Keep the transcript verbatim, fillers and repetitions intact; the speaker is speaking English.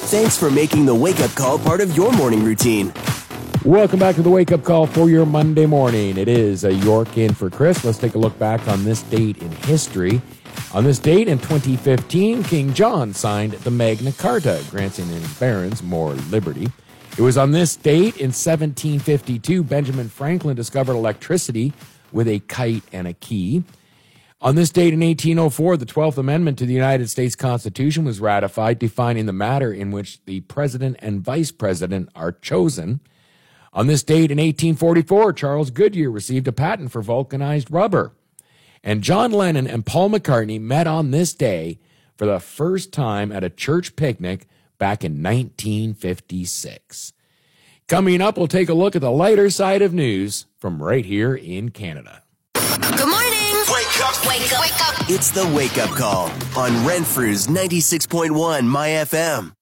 Thanks for making the wake-up call part of your morning routine. Welcome back to the wake-up call for your Monday morning. It is a York in for Chris. Let's take a look back on this date in history. On this date in twenty fifteen, King John signed the Magna Carta, granting his barons more liberty. It was on this date in seventeen fifty-two, Benjamin Franklin discovered electricity with a kite and a key. On this date in eighteen oh four, the twelfth Amendment to the United States Constitution was ratified, defining the manner in which the president and vice president are chosen. On this date in eighteen forty-four, Charles Goodyear received a patent for vulcanized rubber. And John Lennon and Paul McCartney met on this day for the first time at a church picnic back in nineteen fifty-six. Coming up, we'll take a look at the lighter side of news from right here in Canada. Good morning. Wake up. Wake up. Wake up. It's the wake-up call on Renfrew's ninety-six point one My F M.